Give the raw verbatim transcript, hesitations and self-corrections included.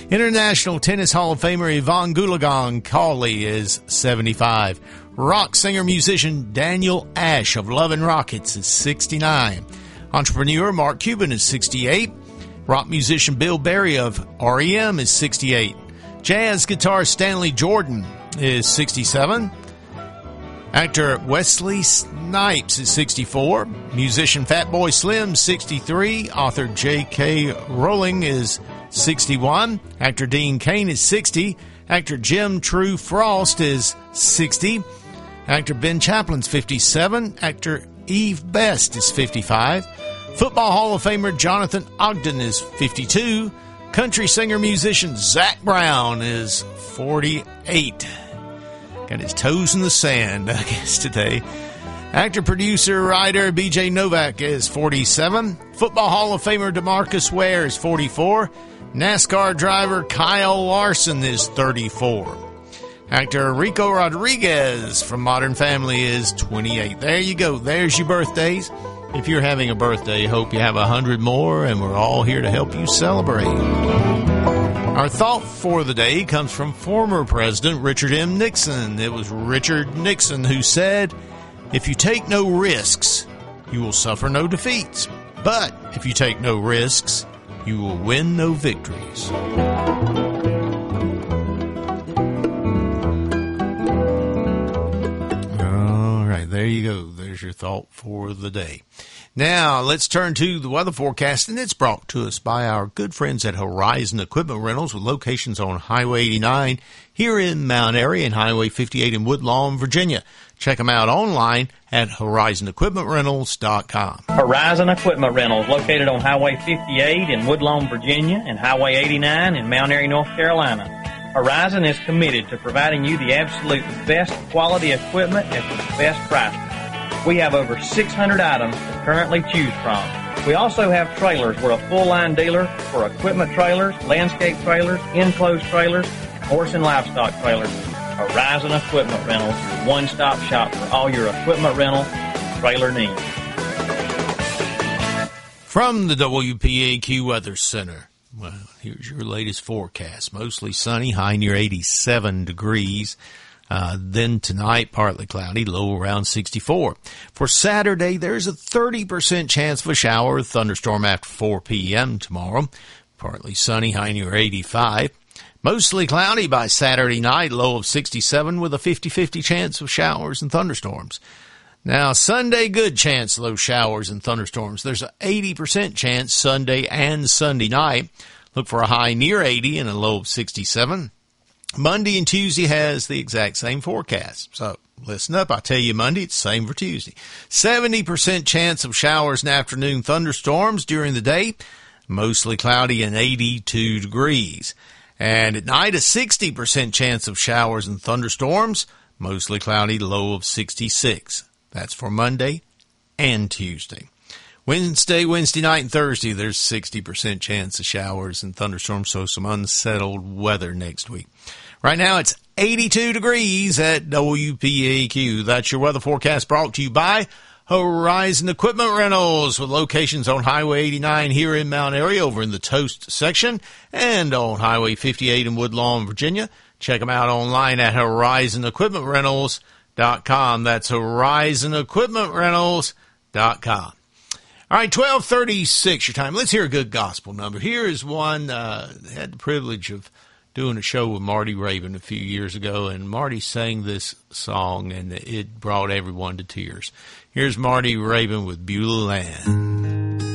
International Tennis Hall of Famer Yvonne Goolagong Cawley is seventy-five. Rock singer-musician Daniel Ash of Love and Rockets is sixty-nine. Entrepreneur Mark Cuban is sixty-eight. Rock musician Bill Berry of R E M is sixty-eight. Jazz guitarist Stanley Jordan is sixty-seven. Actor Wesley Snipes is sixty-four. Musician Fatboy Slim, sixty-three. Author J K. Rowling is sixty-one. Actor Dean Cain is sixty. Actor Jim True Frost is sixty. Actor Ben Chaplin's fifty-seven. Actor Eve Best is fifty-five. Football Hall of Famer Jonathan Ogden is fifty-two. Country singer-musician Zac Brown is forty-eight. Got his toes in the sand, I guess, today. Actor, producer, writer B J Novak is forty-seven. Football Hall of Famer DeMarcus Ware is forty-four. NASCAR driver Kyle Larson is thirty-four. Actor Rico Rodriguez from Modern Family is twenty-eight. There you go. There's your birthdays. If you're having a birthday, hope you have a hundred more, and we're all here to help you celebrate. Our thought for the day comes from former President Richard M. Nixon. It was Richard Nixon who said, "If you take no risks, you will suffer no defeats. But if you take no risks, you will win no victories." All right, there you go. There's your thought for the day. Now, let's turn to the weather forecast, and it's brought to us by our good friends at Horizon Equipment Rentals with locations on Highway eighty-nine here in Mount Airy and Highway fifty-eight in Woodlawn, Virginia. Check them out online at horizon equipment rentals dot com. Horizon Equipment Rentals, located on Highway fifty-eight in Woodlawn, Virginia, and Highway eighty-nine in Mount Airy, North Carolina. Horizon is committed to providing you the absolute best quality equipment at the best price. We have over six hundred items to currently choose from. We also have trailers. We're a full-line dealer for equipment trailers, landscape trailers, enclosed trailers, horse and livestock trailers. Horizon Equipment Rentals, your one-stop shop for all your equipment rental trailer needs. From the W P A Q Weather Center, well, here's your latest forecast. Mostly sunny, high near eighty-seven degrees. Uh, then tonight, partly cloudy, low around sixty-four. For Saturday, there's a thirty percent chance of a shower or thunderstorm after four p.m. tomorrow. Partly sunny, high near eighty-five. Mostly cloudy by Saturday night, low of sixty-seven with a fifty-fifty chance of showers and thunderstorms. Now, Sunday, good chance of those showers and thunderstorms. There's an eighty percent chance Sunday and Sunday night. Look for a high near eighty and a low of sixty-seven. Monday and Tuesday has the exact same forecast. So listen up. I tell you Monday, it's the same for Tuesday. seventy percent chance of showers and afternoon thunderstorms during the day. Mostly cloudy and eighty-two degrees. And at night, a sixty percent chance of showers and thunderstorms. Mostly cloudy, low of sixty-six. That's for Monday and Tuesday. Wednesday, Wednesday night, and Thursday, there's sixty percent chance of showers and thunderstorms, so some unsettled weather next week. Right now, it's eighty-two degrees at W P A Q. That's your weather forecast brought to you by Horizon Equipment Rentals with locations on Highway eighty-nine here in Mount Airy over in the Toast section and on Highway fifty-eight in Woodlawn, Virginia. Check them out online at horizon equipment rentals dot com. That's horizon equipment rentals dot com. All right, twelve thirty-six your time. Let's hear a good gospel number. Here is one, uh, had the privilege of doing a show with Marty Raven a few years ago, and Marty sang this song, and it brought everyone to tears. Here's Marty Raven with Beulah Land.